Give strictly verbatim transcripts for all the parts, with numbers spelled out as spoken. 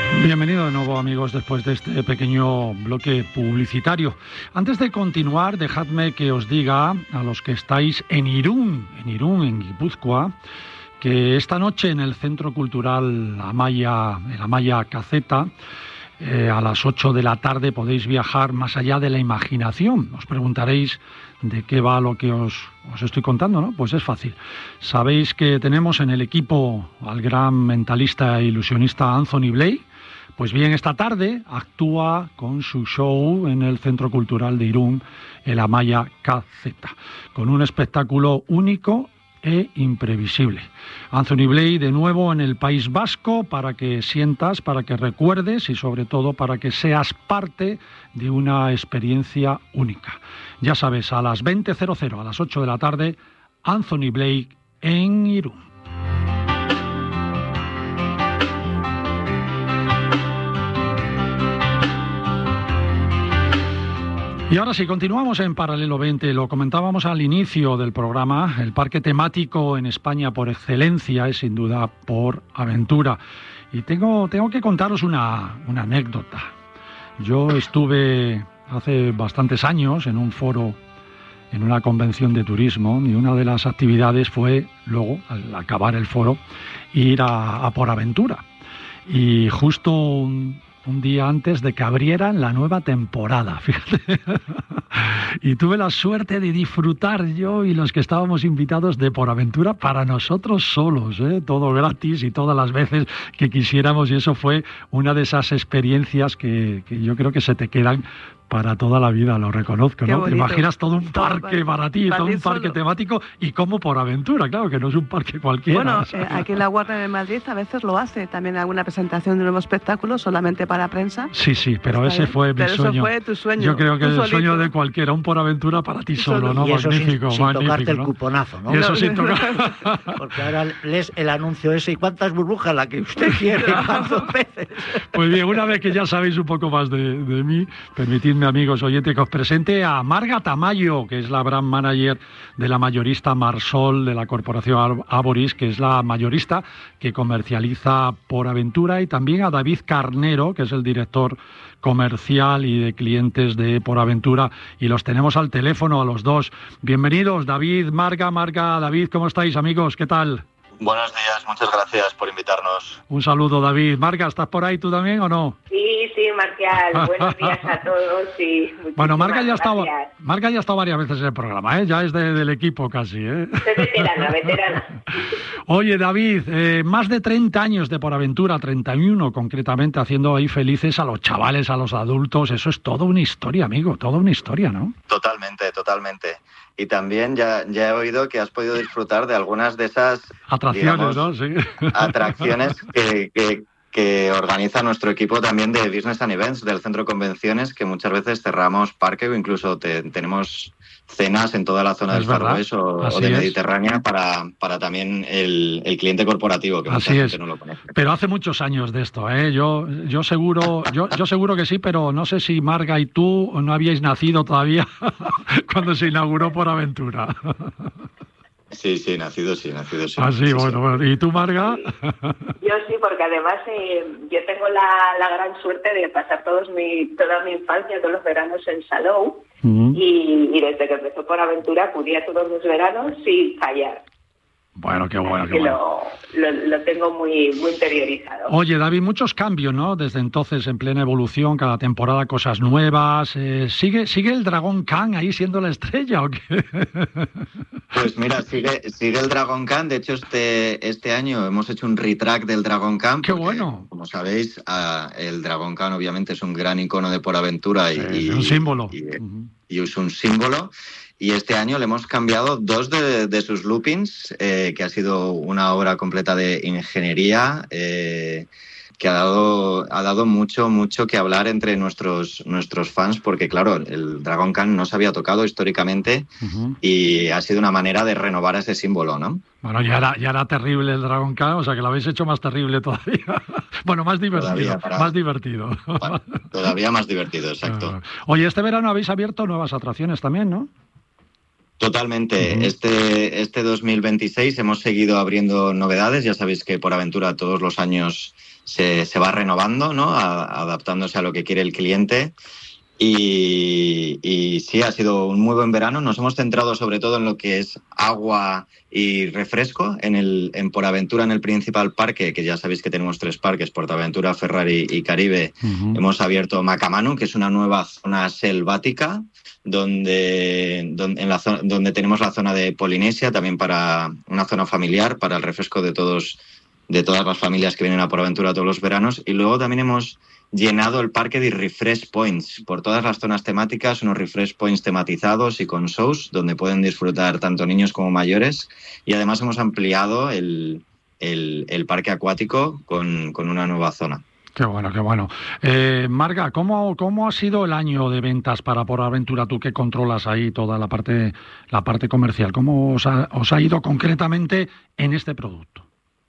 Bienvenido de nuevo, amigos, después de este pequeño bloque publicitario. Antes de continuar, dejadme que os diga a los que estáis en Irún, en Irún, en Guipúzcoa, que esta noche en el Centro Cultural Amaya, el Amaya Caceta, eh, a las ocho de la tarde podéis viajar más allá de la imaginación. Os preguntaréis de qué va lo que os, os estoy contando, ¿no? Pues es fácil. Sabéis que tenemos en el equipo al gran mentalista e ilusionista Anthony Blake. Pues bien, esta tarde actúa con su show en el Centro Cultural de Irún, el Amaya Caceta, con un espectáculo único e imprevisible. Anthony Blake de nuevo en el País Vasco para que sientas, para que recuerdes y sobre todo para que seas parte de una experiencia única. Ya sabes, a las veinte cero cero, a las ocho de la tarde, Anthony Blake en Irún. Y ahora sí, continuamos en Paralelo veinte. Lo comentábamos al inicio del programa. El parque temático en España por excelencia es sin duda PorAventura. Y tengo, tengo que contaros una, una anécdota. Yo estuve hace bastantes años en un foro, en una convención de turismo, y una de las actividades fue, luego, al acabar el foro, ir a, a PorAventura. Y justo un, un día antes de que abrieran la nueva temporada, fíjate. Y tuve la suerte de disfrutar yo y los que estábamos invitados de PorAventura para nosotros solos, ¿eh? Todo gratis y todas las veces que quisiéramos, y eso fue una de esas experiencias que, que yo creo que se te quedan para toda la vida, lo reconozco, ¿no? Te imaginas todo un parque para ti, todo un parque temático, y como PorAventura, claro, que no es un parque cualquiera. Bueno, eh, aquí en la Warner de Madrid a veces lo hace, también alguna presentación de un nuevo espectáculo solamente para prensa. Sí, sí, pero ese fue mi pero sueño. Eso fue tu sueño. Yo creo que el solito. Sueño de cualquiera, un PorAventura para ti solo, ¿no? Y eso magnífico, sin, sin magnífico, tocarte ¿no? el cuponazo, ¿no? Y eso No. sin tocar. Porque ahora lees el anuncio ese y cuántas burbujas, la que usted quiere, cuántos peces. Pues bien, una vez que ya sabéis un poco más de, de mí, permitidme, amigos oyentes, que os presente a Marga Tamayo, que es la brand manager de la mayorista Marsol de la corporación Aboris, que es la mayorista que comercializa PorAventura, y también a David Carnero, que es el director comercial y de clientes de PorAventura, y los tenemos al teléfono a los dos. Bienvenidos, David, Marga, Marga, David, ¿cómo estáis, amigos? ¿Qué tal? Buenos días, muchas gracias por invitarnos. Un saludo, David. Marga, ¿estás por ahí tú también o no? Sí, sí, Marcial. Buenos días a todos. Y bueno, Marga ya, ha estado, gracias. Marga ya ha estado varias veces en el programa, ¿eh? Ya es de, del equipo casi, ¿eh? Soy veterana, veterana. Oye, David, eh, más de treinta años de PorAventura, treinta y uno concretamente, haciendo ahí felices a los chavales, a los adultos. Eso es toda una historia, amigo, toda una historia, ¿no? Totalmente, totalmente. Y también ya, ya he oído que has podido disfrutar de algunas de esas atracciones, digamos, ¿no? Sí. Atracciones que, que, que organiza nuestro equipo también de Business and Events del Centro de Convenciones, que muchas veces cerramos parque o incluso te, tenemos cenas en toda la zona es del Far West o, o de Mediterránea para, para también el, el cliente corporativo, que mucha Así gente es. no lo conoce. Pero hace muchos años de esto, ¿eh? Yo, yo seguro, yo, yo seguro que sí, pero no sé si Marga y tú no habíais nacido todavía cuando se inauguró PorAventura. Sí, sí, nacido sí, nacido sí. Ah, sí, sí, bueno, sí. bueno. ¿Y tú, Marga? Yo sí, porque además eh, yo tengo la, la gran suerte de pasar todos mi, toda mi infancia, todos los veranos en Salou, uh-huh. y, y desde que empezó PorAventura acudía todos los veranos sin fallar. Bueno, qué bueno, Así qué que bueno. Lo, lo, lo tengo muy, muy interiorizado. Oye, David, muchos cambios, ¿no? Desde entonces, en plena evolución, cada temporada cosas nuevas. Eh, ¿sigue, ¿Sigue el Dragón Khan ahí siendo la estrella o qué? Pues mira, sigue, sigue el Dragon Khan. De hecho, este, este año hemos hecho un retrack del Dragon Khan. ¡Qué porque, bueno! Como sabéis, uh, el Dragon Khan obviamente es un gran icono de PorAventura. Y, sí, y un símbolo. Y, uh-huh. y es un símbolo. Y este año le hemos cambiado dos de, de sus loopings, eh, que ha sido una obra completa de ingeniería, eh, que ha dado, ha dado mucho, mucho que hablar entre nuestros, nuestros fans, porque claro, el Dragon Khan no se había tocado históricamente, uh-huh. y ha sido una manera de renovar ese símbolo, ¿no? Bueno, ya era, ya era terrible el Dragon Khan, o sea que lo habéis hecho más terrible todavía. Bueno, más divertido, todavía, para... más divertido. Bueno, todavía más divertido, exacto. Oye, este verano habéis abierto nuevas atracciones también, ¿no? Totalmente. Uh-huh. Este, este dos mil veintiséis hemos seguido abriendo novedades. Ya sabéis que PorAventura todos los años se, se va renovando, ¿no? A, adaptándose a lo que quiere el cliente. Y, y sí, ha sido un muy buen verano. Nos hemos centrado sobre todo en lo que es agua y refresco en el en PorAventura, en el principal parque, que ya sabéis que tenemos tres parques, PortAventura, Ferrari y Caribe. Uh-huh. Hemos abierto Macamanu, que es una nueva zona selvática, donde, donde, en la zona, donde tenemos la zona de Polinesia, también para una zona familiar, para el refresco de todos de todas las familias que vienen a PorAventura todos los veranos. Y luego también hemos llenado el parque de refresh points por todas las zonas temáticas, unos refresh points tematizados y con shows donde pueden disfrutar tanto niños como mayores, y además hemos ampliado el, el, el parque acuático con, con una nueva zona. Qué bueno, qué bueno. Eh, Marga, ¿cómo, ¿cómo ha sido el año de ventas para PorAventura, tú que controlas ahí toda la parte, la parte comercial? ¿Cómo os ha, os ha ido concretamente en este producto?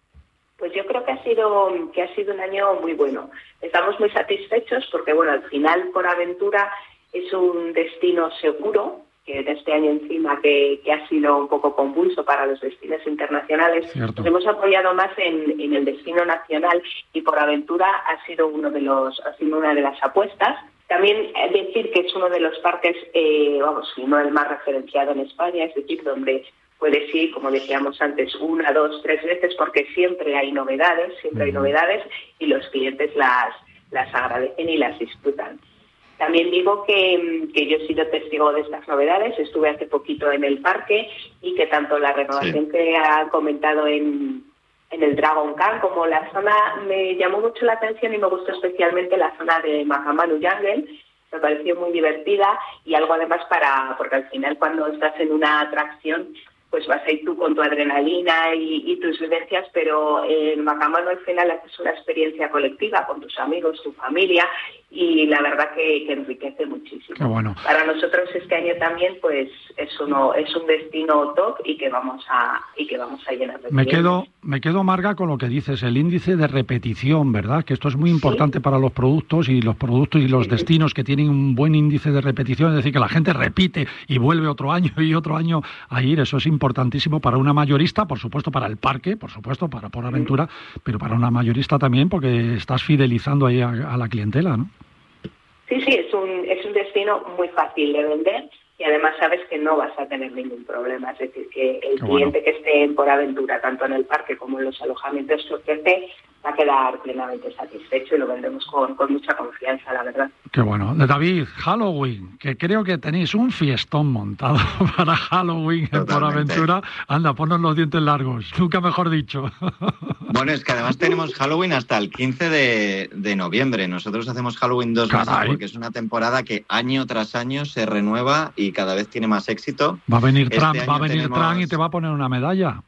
Pues yo creo que ha sido que ha sido un año muy bueno. Estamos muy satisfechos porque, bueno, al final PorAventura es un destino seguro, que en este año encima que, que ha sido un poco convulso para los destinos internacionales. Cierto. Nos hemos apoyado más en, en el destino nacional y PorAventura ha sido uno de los ha sido una de las apuestas. También decir que es uno de los parques, eh, vamos, si no el más referenciado en España, es decir, donde puedes ir, como decíamos antes, una, dos, tres veces, porque siempre hay novedades, siempre hay novedades y los clientes las, las agradecen y las disfrutan. También digo que, que yo he sido testigo de estas novedades, estuve hace poquito en el parque y que tanto la renovación sí. que ha comentado en, en el Dragon Khan como la zona, me llamó mucho la atención y me gustó especialmente la zona de Macamanu Jungle. Me pareció muy divertida y algo además para, porque al final cuando estás en una atracción pues vas a ir tú con tu adrenalina y, y tus vivencias, pero en Macamanu al final haces una experiencia colectiva con tus amigos, tu familia, y la verdad que, que enriquece muchísimo. Qué bueno. Para nosotros este año también pues es uno es un destino top y que vamos a y que vamos a llenar de me quedo me quedo Marga con lo que dices, el índice de repetición, ¿verdad? Que esto es muy importante, ¿sí?, para los productos y los productos y los sí, destinos que tienen un buen índice de repetición, es decir, que la gente repite y vuelve otro año y otro año a ir. Eso es importantísimo para una mayorista, por supuesto para el parque, por supuesto para PorAventura, sí, pero para una mayorista también, porque estás fidelizando ahí a, a la clientela, ¿no? Sí, sí, es un es un destino muy fácil de vender y además sabes que no vas a tener ningún problema. Es decir, que el Qué cliente bueno. que esté en PorAventura, tanto en el parque como en los alojamientos que ofrece, va a quedar plenamente satisfecho y lo vendemos con, con mucha confianza, la verdad. Qué bueno. David, Halloween, que creo que tenéis un fiestón montado para Halloween en PorAventura. Anda, ponnos los dientes largos, nunca mejor dicho. Bueno, es que además tenemos Halloween hasta el quince de noviembre. Nosotros hacemos Halloween dos meses porque es una temporada que año tras año se renueva y cada vez tiene más éxito. Va a venir este Trump, va a venir tenemos... Trump y te va a poner una medalla.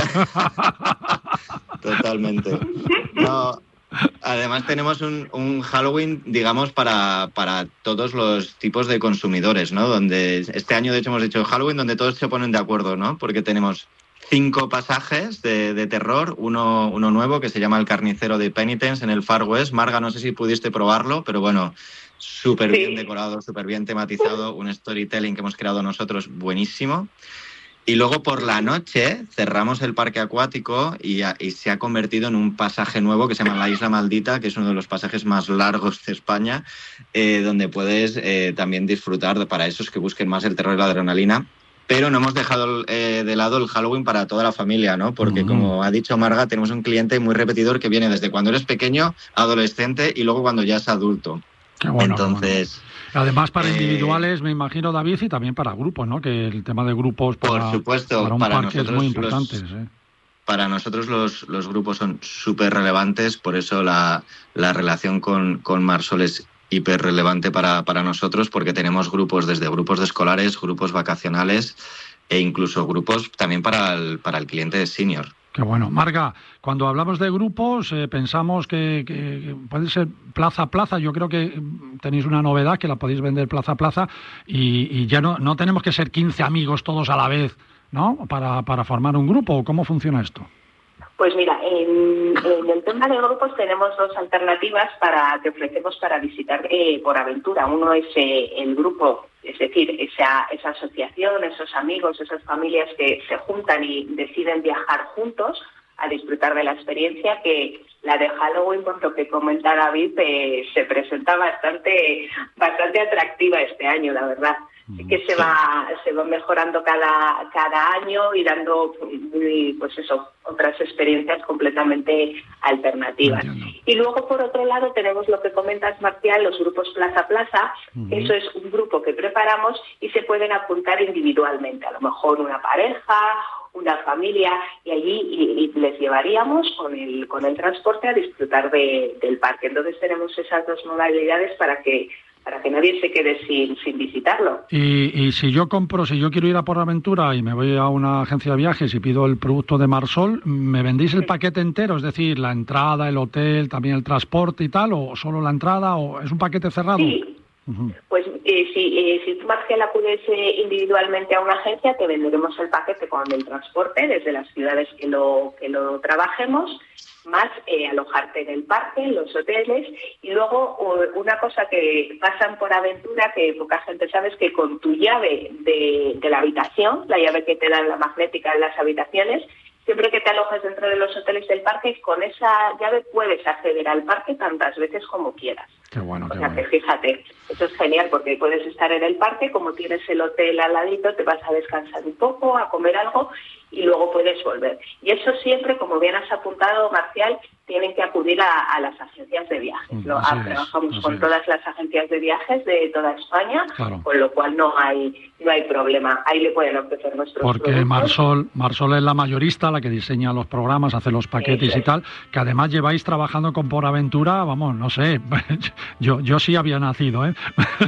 Totalmente. No, además tenemos un, un Halloween, digamos, para, para todos los tipos de consumidores, ¿no? Donde este año, de hecho, hemos hecho Halloween donde todos se ponen de acuerdo, ¿no? Porque tenemos cinco pasajes de, de terror, uno, uno nuevo que se llama El Carnicero de Penitence en el Far West. Marga, no sé si pudiste probarlo, pero bueno, súper bien sí. decorado, súper bien tematizado, un storytelling que hemos creado nosotros buenísimo. Y luego por la noche cerramos el parque acuático y, a, y se ha convertido en un pasaje nuevo que se llama La Isla Maldita, que es uno de los pasajes más largos de España, eh, donde puedes eh, también disfrutar de, para esos que busquen más el terror y la adrenalina. Pero no hemos dejado eh, de lado el Halloween para toda la familia, ¿no? Porque, uh-huh. como ha dicho Marga, tenemos un cliente muy repetidor que viene desde cuando eres pequeño, adolescente y luego cuando ya es adulto. Qué bueno, Entonces... Qué bueno. Además para individuales, eh, me imagino, David, y también para grupos, ¿no? Que el tema de grupos para, por supuesto, para un para parque es muy importante. Los, ¿eh? Para nosotros los, los grupos son súper relevantes, por eso la, la relación con, con Marsol es hiper relevante para, para nosotros, porque tenemos grupos desde grupos de escolares, grupos vacacionales e incluso grupos también para el, para el cliente senior. Qué bueno. Marga, cuando hablamos de grupos, eh, pensamos que, que, que puede ser plaza a plaza. Yo creo que tenéis una novedad, que la podéis vender plaza a plaza y, y ya no, no tenemos que ser quince amigos todos a la vez, ¿no? Para, para formar un grupo. ¿Cómo funciona esto? Pues mira, en, en el tema de grupos tenemos dos alternativas para que ofrecemos para visitar eh, PorAventura. Uno es eh, el grupo, es decir, esa, esa asociación, esos amigos, esas familias que se juntan y deciden viajar juntos a disfrutar de la experiencia, que la de Halloween, por lo que comenta David, eh, se presenta bastante bastante atractiva este año, la verdad. Así que se va se va mejorando cada cada año y dando, pues eso, otras experiencias completamente alternativas. Y luego, por otro lado, tenemos lo que comentas, Marcial, los grupos Plaza Plaza. Uh-huh. Eso es un grupo que preparamos y se pueden apuntar individualmente, a lo mejor una pareja, una familia, y allí y, y les llevaríamos con el con el transporte a disfrutar de, del parque. Entonces tenemos esas dos modalidades para que para que nadie se quede sin, sin visitarlo. Y, y si yo compro, si yo quiero ir a PorAventura y me voy a una agencia de viajes y pido el producto de Marsol, ¿me vendéis el paquete entero? Es decir, la entrada, el hotel, también el transporte y tal, o solo la entrada, o es un paquete cerrado. Sí. Uh-huh. Pues eh, si, eh, si tú, Marcial, acudes eh, individualmente a una agencia, te venderemos el paquete con el transporte desde las ciudades que lo, que lo trabajemos, más eh, alojarte en el parque, en los hoteles, y luego una cosa que pasa en PorAventura, que poca gente sabe, es que con tu llave de, de la habitación, la llave que te dan la magnética en las habitaciones, siempre que te alojes dentro de los hoteles del parque, con esa llave puedes acceder al parque tantas veces como quieras. Qué bueno, o qué sea bueno. que fíjate, eso es genial porque puedes estar en el parque, como tienes el hotel al ladito, te vas a descansar un poco, a comer algo y luego puedes volver. Y eso siempre, como bien has apuntado, Marcial, tienen que acudir a, a las agencias de viajes. ¿no? Así Ah, es, trabajamos así con es. todas las agencias de viajes de toda España, Claro. con lo cual no hay no hay problema. Ahí le pueden ofrecer nuestros Porque productos. Marsol, Marsol es la mayorista, la que diseña los programas, hace los paquetes Eso y tal, que además lleváis trabajando con PorAventura, vamos, no sé, yo yo sí había nacido, ¿eh?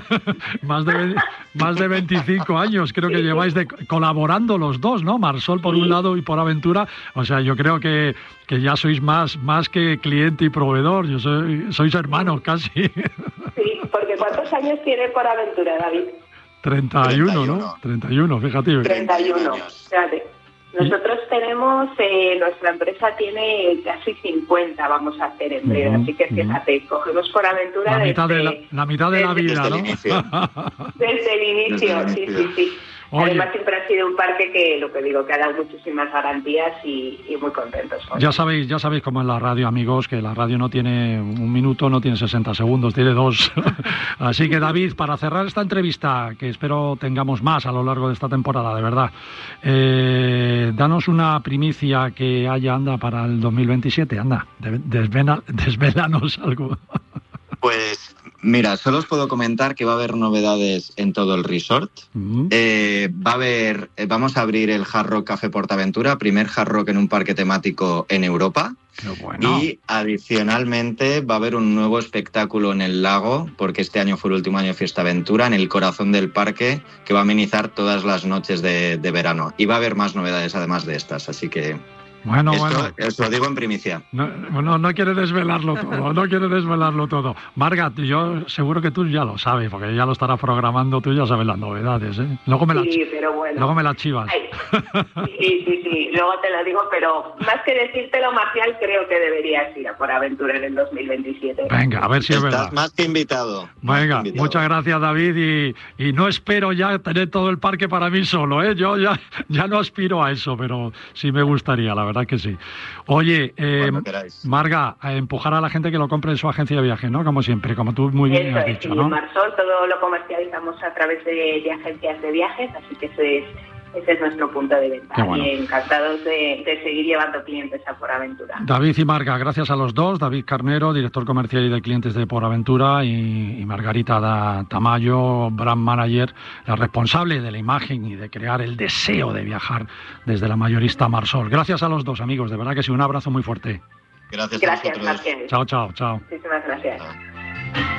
más de más de veinticinco años creo que Sí. lleváis de, colaborando los dos, ¿no? Marsol por Sí. un lado y PorAventura, o sea, yo creo que, que ya sois más más que cliente y proveedor, yo soy, sois hermanos casi. Sí, porque ¿cuántos años tiene PorAventura, David? treinta y uno, ¿no? treinta y uno, fíjate. treinta y uno, fíjate. Nosotros tenemos, eh, nuestra empresa tiene casi cincuenta, vamos a hacer en breve, Uh-huh, así que fíjate, uh-huh. cogemos PorAventura La mitad desde, de la, la mitad de la desde- vida, Desde ¿no? el inicio. desde el inicio, Desde el sí, inicio. sí, sí. Oye. Además siempre ha sido un parque que, lo que digo, que ha dado muchísimas garantías y, y muy contentos. con Ya él. sabéis, ya sabéis cómo es la radio, amigos, que la radio no tiene un minuto, no tiene sesenta segundos, tiene dos. Así que, David, para cerrar esta entrevista, que espero tengamos más a lo largo de esta temporada, de verdad, eh, danos una primicia que haya, anda, para el dos mil veintisiete, anda, de- desvena, desvélanos algo. Pues mira, solo os puedo comentar que va a haber novedades en todo el resort. Mm. Eh, va a haber, eh, vamos a abrir el Hard Rock Café PorAventura, primer Hard Rock en un parque temático en Europa. Qué bueno. Y adicionalmente va a haber un nuevo espectáculo en el lago, porque este año fue el último año de Fiesta Aventura, en el corazón del parque, que va a amenizar todas las noches de, de verano. Y va a haber más novedades además de estas, así que Bueno, esto bueno. os lo digo en primicia. No, no, no quiere desvelarlo todo, no quiere desvelarlo todo. Marga, yo seguro que tú ya lo sabes, porque ya lo estarás programando, tú ya sabes las novedades, ¿eh? Luego me las, Sí, pero bueno. luego me las chivas. Ay, sí, sí, sí, luego te lo digo, pero más que decírtelo, Marcial, creo que deberías ir a PorAventura en el dos mil veintisiete. Venga, a ver si es Estás verdad. más que invitado. más que Venga, invitado. muchas gracias, David, y, y no espero ya tener todo el parque para mí solo, ¿eh? Yo ya, ya no aspiro a eso, pero sí me gustaría, la verdad que sí. Oye, eh, Cuando queráis. Marga, a empujar a la gente que lo compre en su agencia de viajes, ¿no? Como siempre, como tú muy bien Eso has es, dicho, y ¿no? en Marsol todo lo comercializamos a través de, de agencias de viajes, así que ese es, ese es nuestro punto de venta. Qué bueno. Y encantados de, de seguir llevando clientes a PorAventura. David y Marga, gracias a los dos. David Carnero, director comercial y de clientes de PorAventura, y, y Margarita da Tamayo, brand manager, la responsable de la imagen y de crear el deseo de viajar desde la mayorista Marsol. Gracias a los dos, amigos, de verdad que sí, un abrazo muy fuerte. Gracias, Gracias, a vosotros. Marcial. Chao, chao, chao. Muchísimas gracias. Chao.